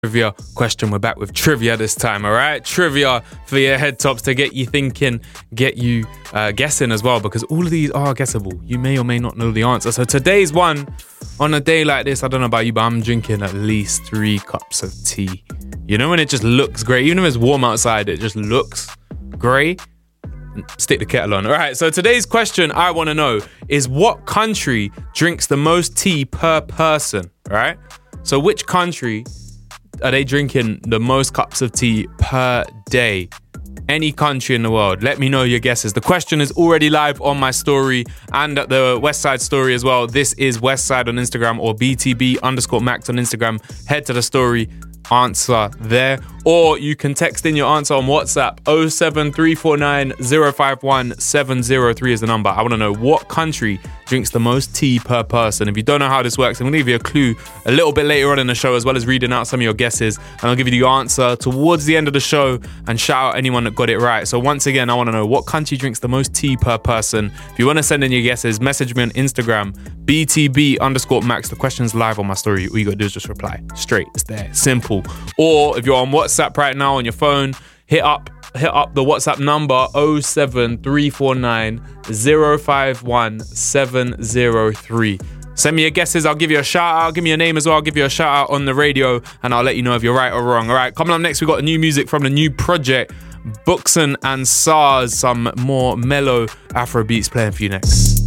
trivia question. We're back with trivia this time, all right? Trivia for your head tops to get you thinking, get you guessing as well, because all of these are guessable. You may or may not know the answer. So today's one, on a day like this, I don't know about you, but I'm drinking at least 3 cups of tea. You know when it just looks great? Even if it's warm outside, it just looks great. Stick the kettle on. All right, so today's question I want to know is what country drinks the most tea per person, all right? So which country are they drinking the most cups of tea per day? Any country in the world. Let me know your guesses. The question is already live on my story and at the Westside story as well. This is Westside on Instagram or BTB_Max on Instagram. Head to the story, answer there, or you can text in your answer on WhatsApp. 07349 051 703 is the number. I want to know what country drinks the most tea per person. If you don't know how this works, I'm going to give you a clue a little bit later on in the show, as well as reading out some of your guesses, and I'll give you the answer towards the end of the show and shout out anyone that got it right. So once again, I want to know what country drinks the most tea per person. If you want to send in your guesses, message me on Instagram, BTB_Max. The question's live on my story. All you got to do is just reply straight. It's there. Simple. Or if you're on WhatsApp right now on your phone, hit up the WhatsApp number 07349 051 703. Send me your guesses. I'll give you a shout out. Give me your name as well. I'll give you a shout out on the radio and I'll let you know if you're right or wrong. All right, coming up next, we got the new music from the new project, Buxton and SARS. Some more mellow Afro beats playing for you next.